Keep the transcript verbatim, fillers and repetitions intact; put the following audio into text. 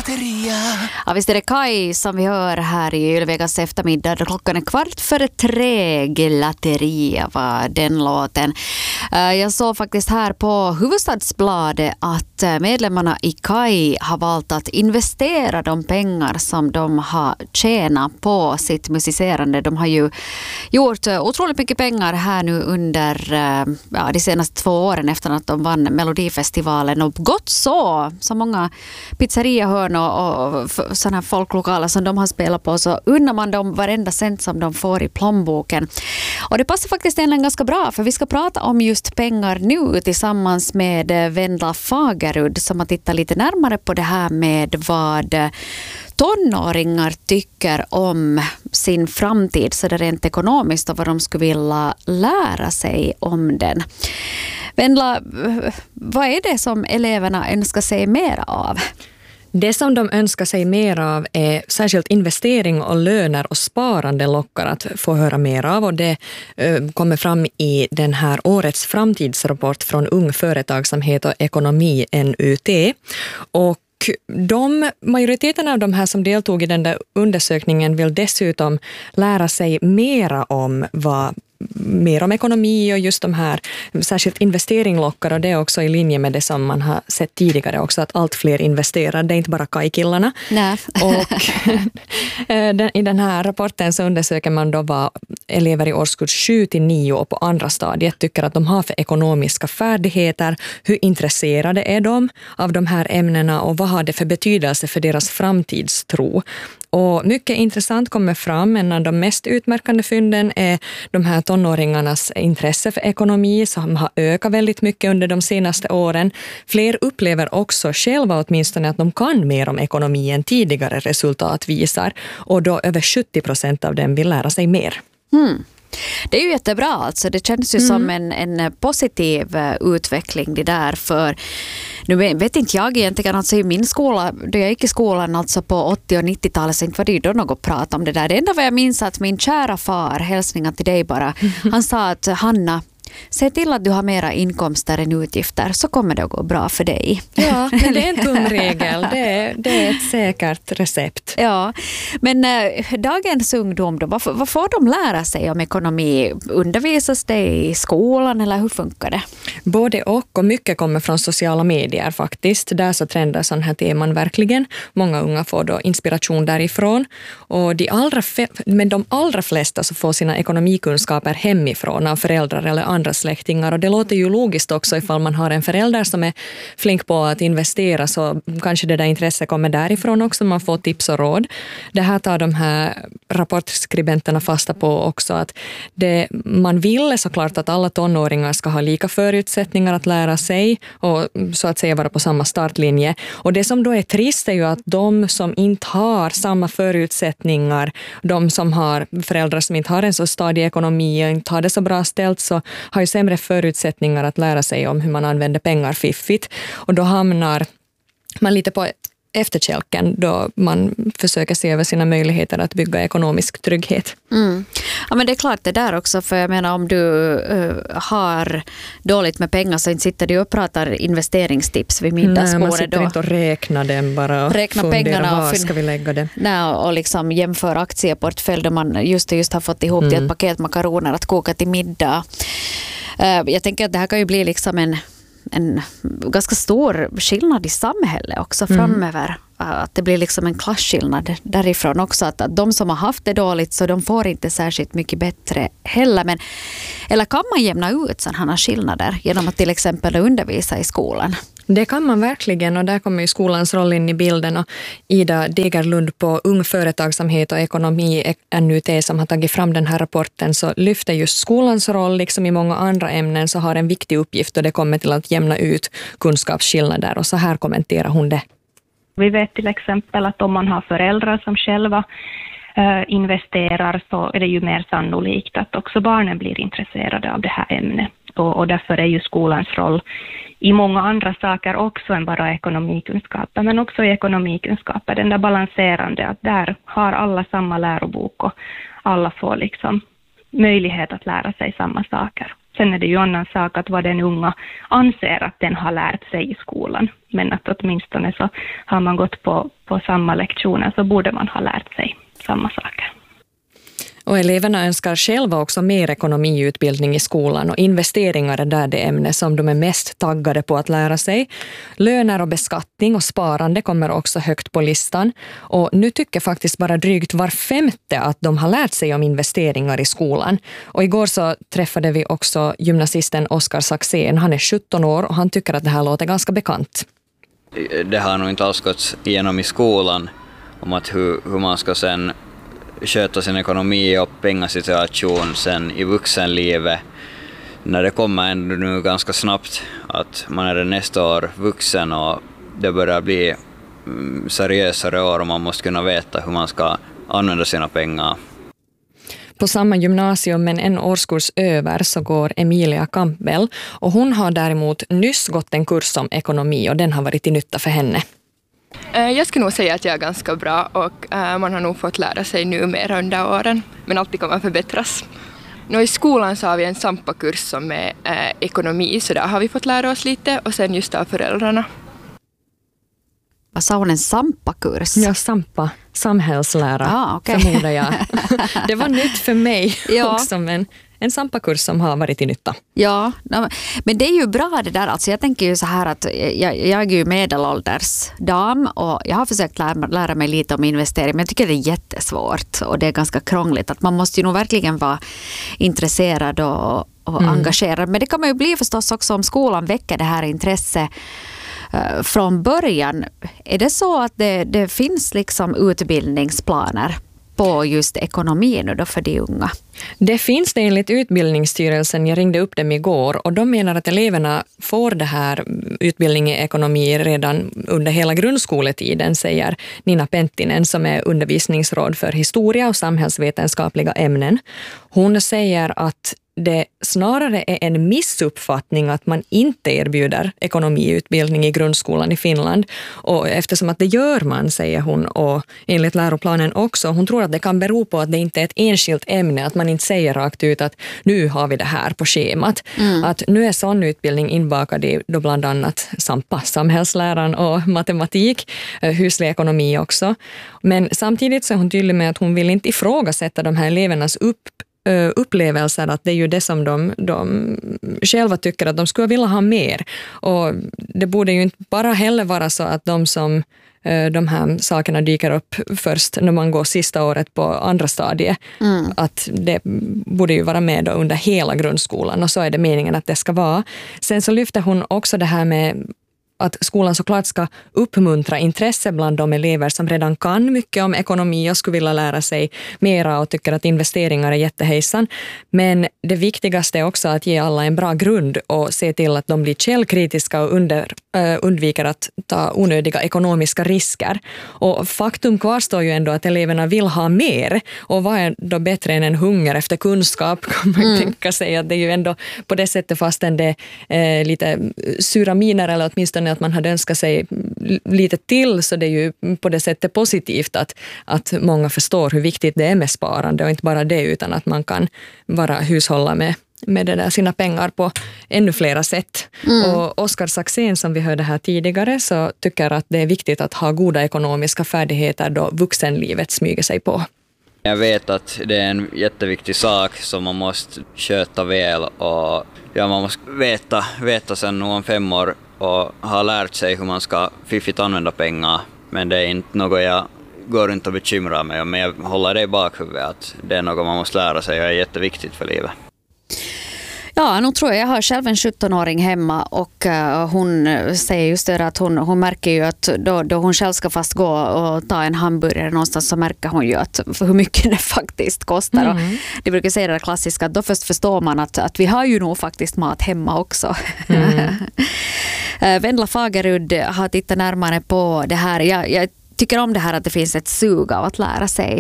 Latteria. Ja, visst är det Kai som vi hör här i Ylvegas eftermiddag. Klockan är kvart före tre. Latteria var den låten. Jag såg faktiskt här på Hufvudstadsbladet att medlemmarna i Kai har valt att investera de pengar som de har tjänat på sitt musicerande. De har ju gjort otroligt mycket pengar här nu under ja, de senaste två åren efter att de vann Melodifestivalen. Och gott så, så många pizzeriahörn och, och sådana här folklokaler som de har spelat på, så undrar man dem varenda cent som de får i plånboken. Och det passar faktiskt egentligen ganska bra, för vi ska prata om just pengar nu tillsammans med Vendla Fagerud som har tittat lite närmare på det här med vad tonåringar tycker om sin framtid så det rent ekonomiskt och vad de skulle vilja lära sig om den. Vendla, vad är det som eleverna önskar sig mer av? Det som de önskar sig mer av är särskilt investering och löner och sparande lockar att få höra mer av, och det eh, kommer fram i den här årets framtidsrapport från Ung företagsamhet och ekonomi N U T. Och de, majoriteten av de här som deltog i den där undersökningen vill dessutom lära sig mera om vad mer om ekonomi och just de här särskilt investering lockar, och det är också i linje med det som man har sett tidigare också, att allt fler investerar, det är inte bara Kai-killarna. Nej. Och i den här rapporten så undersöker man då vad elever i årskurs sju till nio och på andra stadiet tycker att de har för ekonomiska färdigheter, hur intresserade är de av de här ämnena och vad har det för betydelse för deras framtidstro. Och mycket intressant kommer fram, en av de mest utmärkande fynden är de här tonåringarnas intresse för ekonomi som har ökat väldigt mycket under de senaste åren. Fler upplever också själva åtminstone att de kan mer om ekonomi än tidigare resultat visar, och då över sjuttio procent av dem vill lära sig mer. Mm. Det är ju jättebra, alltså. Det känns ju mm. som en, en positiv utveckling det där, för nu vet inte jag egentligen, alltså i min skola, då jag gick i skolan alltså på åttio- och nittiotalet, så inte var det ju då något prat om det där. Det enda vad jag minns att min kära far, hälsningar till dig bara, han sa att Hanna, se till att du har mera inkomster än utgifter så kommer det att gå bra för dig. Ja, men det är en tumregel. Det är, det är ett säkert recept. Ja, men äh, dagens ungdom då, vad, vad får de lära sig om ekonomi? Undervisas det i skolan eller hur funkar det? Både och, och mycket kommer från sociala medier faktiskt. Där så trendar sån här teman verkligen. Många unga får då inspiration därifrån. Och de allra fe- men de allra flesta så får sina ekonomikunskaper hemifrån av föräldrar eller andra släktingar, och det låter ju logiskt också ifall man har en förälder som är flink på att investera, så kanske det där intresset kommer därifrån också, man får tips och råd. Det här tar de här rapportskribenterna fasta på också, att det, man vill såklart att alla tonåringar ska ha lika förutsättningar att lära sig och så att säga vara på samma startlinje, och det som då är trist är ju att de som inte har samma förutsättningar, de som har föräldrar som inte har en så stadig ekonomi och inte har det så bra ställt, så har ju sämre förutsättningar att lära sig om hur man använder pengar fiffigt. Och då hamnar man lite på efterkälken då man försöker se över sina möjligheter att bygga ekonomisk trygghet. Mm. Ja, men det är klart det där också, för jag menar om du uh, har dåligt med pengar så inte sitter du och pratar investeringstips vid middagsbordet. Nej, man sitter då inte och räknar dem bara och räkna fundera pengarna var och ska vi lägga det. Nej, och liksom jämföra aktieportfölj där man just, just har fått ihop mm. till ett paket makaroner att koka till middag. Uh, jag tänker att det här kan ju bli liksom en en ganska stor skillnad i samhället också framöver. Mm. Att det blir liksom en klasskillnad därifrån också. Att, att de som har haft det dåligt så de får inte särskilt mycket bättre heller. Men, eller kan man jämna ut sådana skillnader genom att till exempel undervisa i skolan? Det kan man verkligen, och där kommer ju skolans roll in i bilden, och Ida Degerlund på Ung företagsamhet och ekonomi N U T som har tagit fram den här rapporten, så lyfter just skolans roll liksom i många andra ämnen så har en viktig uppgift, och det kommer till att jämna ut kunskapsskillnader, och så här kommenterar hon det. Vi vet till exempel att om man har föräldrar som själva äh, investerar så är det ju mer sannolikt att också barnen blir intresserade av det här ämnet. Och, och därför är ju skolans roll i många andra saker också än bara ekonomikunskaper, men också i ekonomikunskaper, den där balanserande, att där har alla samma lärobok och alla får liksom möjlighet att lära sig samma saker. Sen är det ju annan sak att vad den unga anser att den har lärt sig i skolan. Men att åtminstone så har man gått på, på samma lektioner så borde man ha lärt sig samma saker. Och eleverna önskar själva också mer ekonomiutbildning i skolan och investeringar är där det ämne som de är mest taggade på att lära sig. Löner och beskattning och sparande kommer också högt på listan. Och nu tycker faktiskt bara drygt var femte att de har lärt sig om investeringar i skolan. Och igår så träffade vi också gymnasisten Oskar Saxén. Han är sjutton år och han tycker att det här låter ganska bekant. Det har nog inte alls gått igenom i skolan om att hur, hur man ska sen sköta sin ekonomi och pengasituation sen i vuxenlivet när det kommer ändå nu ganska snabbt att man är nästa år vuxen och det börjar bli seriösare år och man måste kunna veta hur man ska använda sina pengar. På samma gymnasium men en årskurs över så går Emilia Campbell och hon har däremot nyss gått en kurs om ekonomi och den har varit till nytta för henne. Jag skulle nog säga att jag är ganska bra och man har nog fått lära sig nu mer under åren, men alltid kommer förbättras. Nu i skolan så har vi en Sampa-kurs som är ekonomi, så där har vi fått lära oss lite och sen just av föräldrarna. Vad sa hon, en Sampa-kurs? Ja, Sampa, samhällslära, ah, okay. förmodar jag. Det var nytt för mig ja. också, men en Sampa-kurs som har varit i nytta. Ja, men det är ju bra det där. Alltså jag tänker ju så här att jag, jag är ju medelålders dam och jag har försökt lära, lära mig lite om investering, men jag tycker det är jättesvårt och det är ganska krångligt. Att man måste ju nog verkligen vara intresserad och, och mm. engagerad. Men det kan man ju bli förstås också om skolan väcker det här intresset från början. Är det så att det, det finns liksom utbildningsplaner på just ekonomin då för de unga? Det finns det enligt Utbildningsstyrelsen. Jag ringde upp dem igår och de menar att eleverna får det här utbildning i ekonomi redan under hela grundskoletiden, säger Nina Penttinen som är undervisningsråd för historia och samhällsvetenskapliga ämnen. Hon säger att det snarare är en missuppfattning att man inte erbjuder ekonomiutbildning i grundskolan i Finland. Och eftersom att det gör man, säger hon, och enligt läroplanen också, hon tror att det kan bero på att det inte är ett enskilt ämne, att man inte säger rakt ut att nu har vi det här på schemat. Mm. Att nu är sån utbildning inbakad i då bland annat Sampa, samhällsläran och matematik, huslig ekonomi också. Men samtidigt så är hon tydlig med att hon vill inte ifrågasätta de här elevernas upp upplevelser, att det är ju det som de, de själva tycker att de skulle vilja ha mer. Och det borde ju inte bara heller vara så att de som de här sakerna dyker upp först när man går sista året på andra stadiet. Mm. Att det borde ju vara med då under hela grundskolan och så är det meningen att det ska vara. Sen så lyfter hon också det här med att skolan såklart ska uppmuntra intresse bland de elever som redan kan mycket om ekonomi och skulle vilja lära sig mera och tycker att investeringar är jättehejsan. Men det viktigaste är också att ge alla en bra grund och se till att de blir källkritiska och under, äh, undviker att ta onödiga ekonomiska risker. Och faktum kvarstår ju ändå att eleverna vill ha mer. Och vad är då bättre än en hunger efter kunskap, kan man mm. tänka sig. Att det är ju ändå på det sättet, fastän det är äh, lite sura miner eller åtminstone att man hade önskat sig lite till, så det är ju på det sättet positivt att, att många förstår hur viktigt det är med sparande och inte bara det utan att man kan vara hushålla med, med det där, sina pengar på ännu flera sätt. Mm. Och Oskar Saxén som vi hörde här tidigare så tycker att det är viktigt att ha goda ekonomiska färdigheter då vuxenlivet smyger sig på. Jag vet att det är en jätteviktig sak som man måste sköta väl och ja, man måste veta, veta sen om fem år och ha lärt sig hur man ska fiffigt använda pengar. Men det är inte något jag går runt och bekymrar mig om. Men jag håller det i bakhuvudet att det är något man måste lära sig och är jätteviktigt för livet. Ja, nu tror jag jag har själv en sjutton-åring hemma och uh, hon säger just det att hon, hon märker ju att då, då hon själv ska fast gå och ta en hamburgare någonstans så märker hon ju att hur mycket det faktiskt kostar. Mm. Och det brukar säga det klassiska att då först förstår man att, att vi har ju nog faktiskt mat hemma också. Mm. Vendla Fagerud har tittat närmare på det här. Jag, jag tycker om det här att det finns ett sug av att lära sig